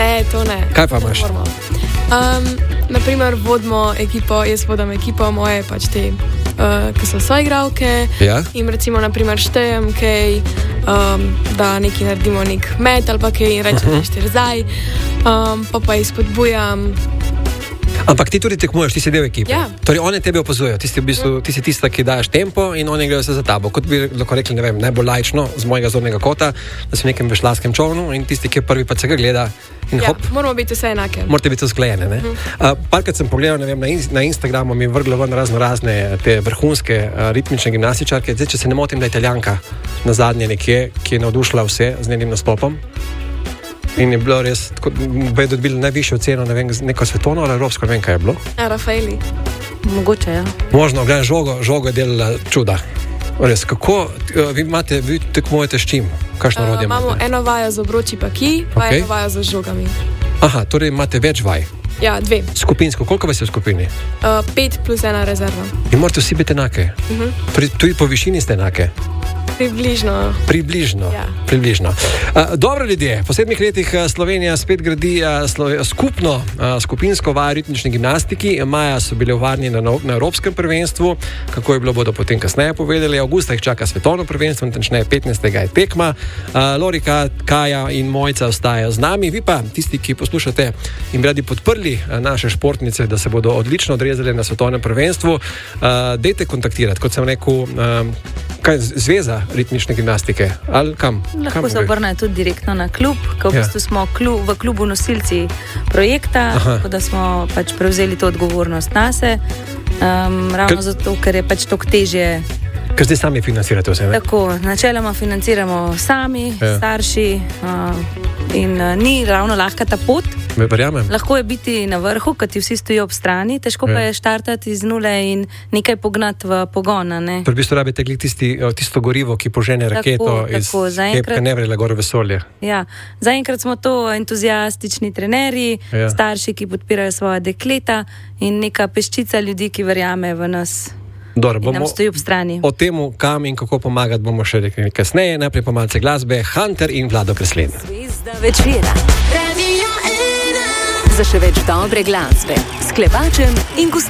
Ne, to ne. Kaj pa imaš? Naprimer, jaz vodim ekipo moje, pač te, ki so soigralke. Ja. In recimo, naprimer, štejem kaj, da nekaj naredimo nek met ali pa kaj in rečem, da štiri zdaj, pa jih spodbujam. Ampak ti tudi tekmuješ, ti si del ekipe. Ja. Torej, one tebe opazujejo. Ti si tista, ki daš tempo in oni grejo se za tabo. Kot bi lahko rekli, ne vem, najbolj laično z mojega zornega kota, da si v nekem vešlaskem čovnu in tisti, ki prvi pa se ga gleda in hop. Moramo biti vse enake. Morate biti usklajene, ne? Parkrat sem pogledal, ne vem, na Instagramu mi je vrglo ven razne te vrhunske ritmične gimnastičarke. Zdaj, če se ne motim, da je Italijanka na zadnje nekje, ki je navdušila vse z njenim nastopom. In je bilo res, da je dobil najvišjo ceno, ne vem, neko svetovno ali evropsko, ne vem, kaj je bilo. Rafaeli. Mogoče, ja. Možno, gledaj, žogo je delala čuda. Res, kako, vi tekmujete s čim? Kakšno orodje imate? Imamo eno vajo z obroči paki, pa eno vajo z žogami. Aha, torej imate več vaj. Ja, 2. Skupinsko, koliko vas je v skupini? 5 plus 1 rezerva. In morate vsi biti enake? Tudi po višini ste enake? Približno. Ja. Dobro, ljudje, po 7 letih Slovenija spet gradi skupinsko vajo ritmični gimnastiki. Maja so bile v Varni na Evropskem prvenstvu, kako je bilo, bodo potem kasneje povedali. Avgusta jih čaka svetovno prvenstvo, natančneje 15. je tekma. Lorika, Kaja in Mojca ostajajo z nami. Vi pa, tisti, ki poslušate in bi radi podprli naše športnice, da se bodo odlično odrezali na svetovnem prvenstvu, dejte kontaktirati, kot sem rekel, kaj, Zveza ritmične gimnastike, ali kam? Lahko se obrnejo tudi direktno na klub, ker v bistvu smo v klubu nosilci projekta, tako da smo pač prevzeli to odgovornost nase, ravno zato, ker je pač toliko težje. Ker zdaj sami financirate vse, ne? Tako, načeloma financiramo sami, starši, in ni ravno lahka ta pot. Verjamem. Lahko je biti na vrhu, kad ti vsi stojijo ob strani, težko pa je štartati iz nule in nekaj pognati v pogon, ne? Torej, v bistvu rabite tisto gorivo, ki požene raketo iz Cape Canaveral gor v vesolje. Ja, zaenkrat smo to entuziastični trenerji, starši, ki podpirajo svoja dekleta in neka peščica ljudi, ki verjame v nas. In nam stoji ob strani. O temu, kam in kako pomagati, bomo še rekli kasneje. Najprej pa malce glasbe. Hunter in Vlado Kreslin. Zvezda večera. Za še več dobre glasbe s Klepačem in Gustavo.